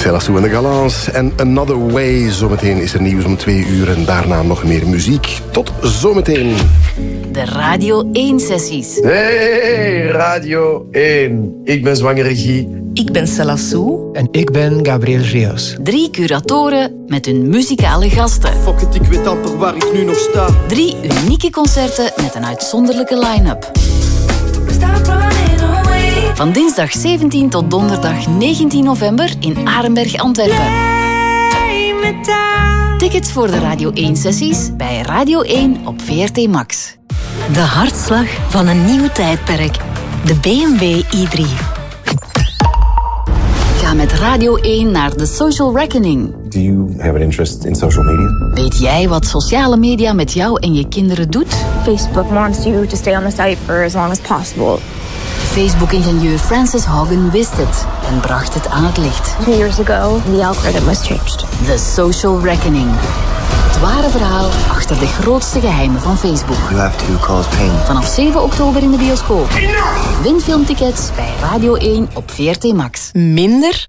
Selassou en de Galants en Another Way. Zometeen is er nieuws om 2 uur en daarna nog meer muziek. Tot zometeen. De Radio 1-sessies. Hey, Radio 1. Ik ben zwangere Guy. Ik ben Selassou. En ik ben Gabriel Rios. 3 curatoren met hun muzikale gasten. Fuck it, ik weet amper waar ik nu nog sta. 3 unieke concerten met een uitzonderlijke line-up. Van dinsdag 17 tot donderdag 19 november in Arenberg, Antwerpen. Tickets voor de Radio 1-sessies bij Radio 1 op VRT Max. De hartslag van een nieuw tijdperk. De BMW i3. Ga met Radio 1 naar de Social Reckoning. Do you have an interest in social media? Weet jij wat sociale media met jou en je kinderen doet? Facebook wants you to stay on the site for as long as possible. Facebook-ingenieur Frances Haugen wist het en bracht het aan het licht. 2 years ago, the algorithm was changed. The Social Reckoning. Het ware verhaal achter de grootste geheimen van Facebook. You have to cause pain. Vanaf 7 oktober in de bioscoop. Win filmtickets bij Radio 1 op VRT Max. Minder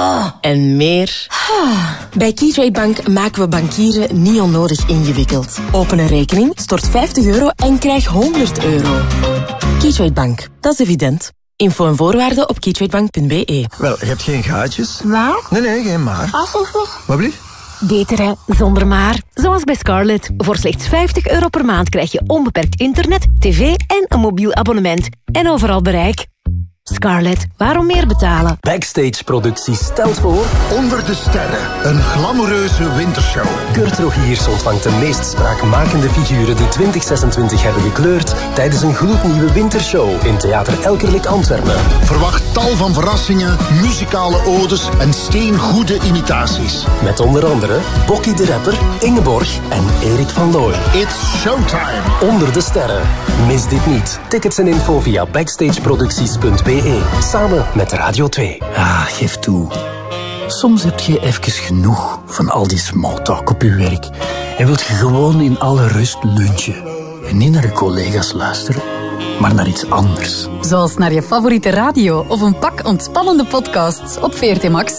en meer. Bij Keytrade Bank maken we bankieren niet onnodig ingewikkeld. Open een rekening, stort €50 en krijg €100. Keytrade Bank, dat is evident. Info en voorwaarden op keytradebank.be. Wel, je hebt geen gaatjes? Nou? Nee, geen maar. Wat blieft? Beter hè, zonder maar. Zoals bij Scarlett. Voor slechts €50 per maand krijg je onbeperkt internet, tv en een mobiel abonnement. En overal bereik. Scarlett, waarom meer betalen? Backstage Producties stelt voor... Onder de sterren, een glamoureuze wintershow. Kurt Rogiers ontvangt de meest spraakmakende figuren die 2026 hebben gekleurd tijdens een gloednieuwe wintershow in Theater Elkerlijk Antwerpen. Verwacht tal van verrassingen, muzikale odes en steengoede imitaties. Met onder andere Bokkie de Rapper, Ingeborg en Erik van Looy. It's showtime. Onder de sterren. Mis dit niet. Tickets en info via backstageproducties.be. Samen met Radio 2. Geef toe. Soms heb je even genoeg van al die smalltalk op je werk. En wilt je gewoon in alle rust lunchen. En niet naar je collega's luisteren, maar naar iets anders. Zoals naar je favoriete radio of een pak ontspannende podcasts op VRT Max.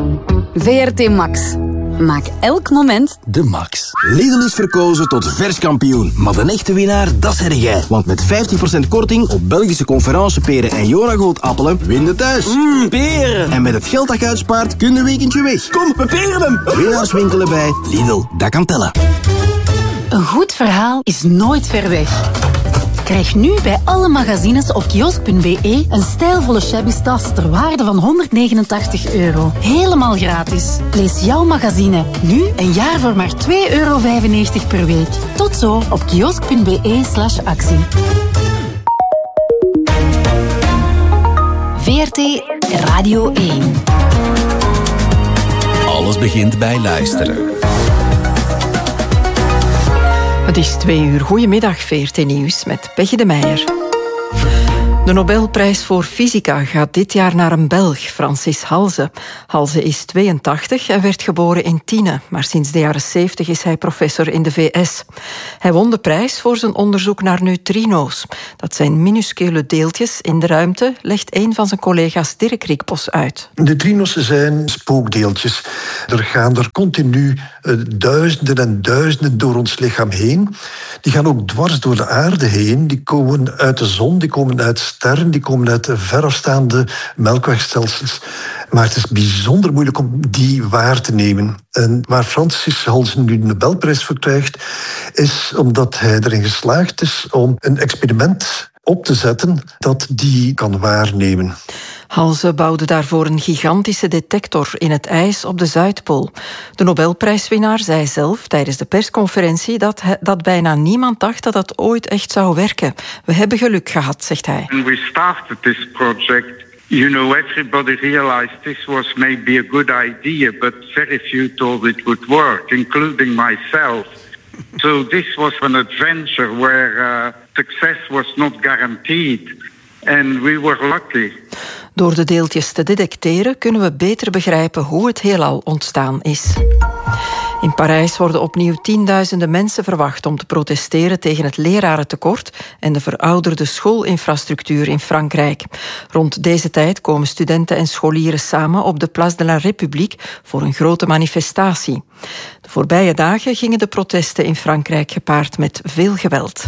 VRT Max. Maak elk moment de max. Lidl is verkozen tot vers kampioen. Maar de echte winnaar, dat zeg jij. Want met 15% korting op Belgische Conference peren en Jonagold appelen, win je thuis. Peren! En met het geld dat je uitspaart, kun je een weekendje weg. Kom, we peren hem! Winnaars winkelen bij Lidl, dat kan tellen. Een goed verhaal is nooit ver weg. Krijg nu bij alle magazines op kiosk.be een stijlvolle shabby tas ter waarde van €189. Helemaal gratis. Lees jouw magazine nu een jaar voor maar €2,95 per week. Tot zo op kiosk.be/actie. VRT Radio 1. Alles begint bij luisteren. Het is 2 uur. Goedemiddag, VRT Nieuws met Peggy de Meijer. De Nobelprijs voor Fysica gaat dit jaar naar een Belg, Francis Halse. Halse is 82 en werd geboren in Tiene, maar sinds de jaren 70 is hij professor in de VS. Hij won de prijs voor zijn onderzoek naar neutrino's. Dat zijn minuscule deeltjes in de ruimte, legt een van zijn collega's Dirk Riekbos uit. Neutrino's zijn spookdeeltjes. Er gaan er continu duizenden en duizenden door ons lichaam heen. Die gaan ook dwars door de aarde heen. Die komen uit de zon, die komen uit sterren, die komen uit verafstaande melkwegstelsels. Maar het is bijzonder moeilijk om die waar te nemen. En waar Francis Halse nu de Nobelprijs voor krijgt, is omdat hij erin geslaagd is om een experiment op te zetten dat die kan waarnemen. Halse bouwde daarvoor een gigantische detector in het ijs op de Zuidpool. De Nobelprijswinnaar zei zelf tijdens de persconferentie dat bijna niemand dacht dat dat ooit echt zou werken. We hebben geluk gehad, zegt hij. When we started this project, everybody realized this was maybe a good idea, but very few thought it would work, including myself. So this was an adventure where success was not guaranteed. And we were lucky. Door de deeltjes te detecteren kunnen we beter begrijpen hoe het heelal ontstaan is. In Parijs worden opnieuw tienduizenden mensen verwacht om te protesteren tegen het lerarentekort en de verouderde schoolinfrastructuur in Frankrijk. Rond deze tijd komen studenten en scholieren samen op de Place de la République voor een grote manifestatie. De voorbije dagen gingen de protesten in Frankrijk gepaard met veel geweld.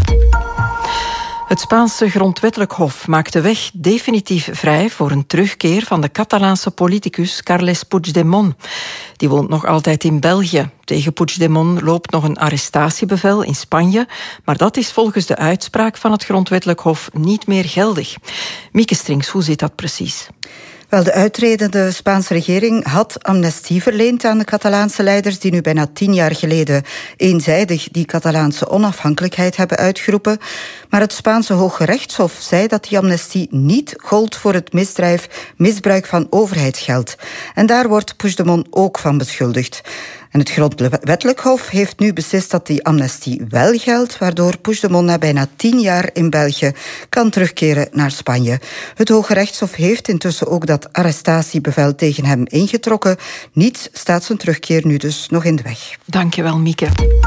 Het Spaanse grondwettelijk hof maakt de weg definitief vrij voor een terugkeer van de Catalaanse politicus Carles Puigdemont. Die woont nog altijd in België. Tegen Puigdemont loopt nog een arrestatiebevel in Spanje, maar dat is volgens de uitspraak van het grondwettelijk hof niet meer geldig. Mieke Strings, hoe zit dat precies? Wel, de uitredende Spaanse regering had amnestie verleend aan de Catalaanse leiders die nu bijna 10 jaar geleden eenzijdig die Catalaanse onafhankelijkheid hebben uitgeroepen. Maar het Spaanse Hoge Rechtshof zei dat die amnestie niet gold voor het misbruik van overheidsgeld. En daar wordt Puigdemont ook van beschuldigd. En het grondwettelijk hof heeft nu beslist dat die amnestie wel geldt, waardoor Puigdemont na bijna 10 jaar in België kan terugkeren naar Spanje. Het Hoge Rechtshof heeft intussen ook dat arrestatiebevel tegen hem ingetrokken. Niets staat zijn terugkeer nu dus nog in de weg. Dankjewel, Mieke.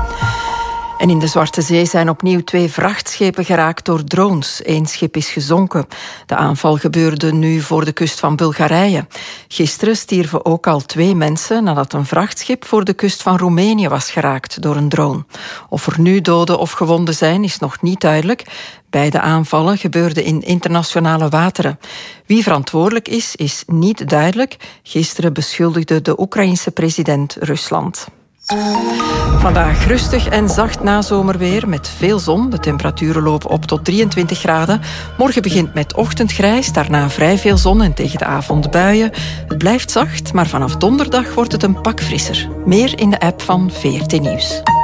En in de Zwarte Zee zijn opnieuw 2 vrachtschepen geraakt door drones. 1 schip is gezonken. De aanval gebeurde nu voor de kust van Bulgarije. Gisteren stierven ook al 2 mensen nadat een vrachtschip voor de kust van Roemenië was geraakt door een drone. Of er nu doden of gewonden zijn, is nog niet duidelijk. Beide aanvallen gebeurden in internationale wateren. Wie verantwoordelijk is niet duidelijk. Gisteren beschuldigde de Oekraïense president Rusland. Vandaag rustig en zacht nazomerweer met veel zon. De temperaturen lopen op tot 23 graden. Morgen begint met ochtendgrijs, daarna vrij veel zon en tegen de avond buien. Het blijft zacht, maar vanaf donderdag wordt het een pak frisser. Meer in de app van VRT Nieuws.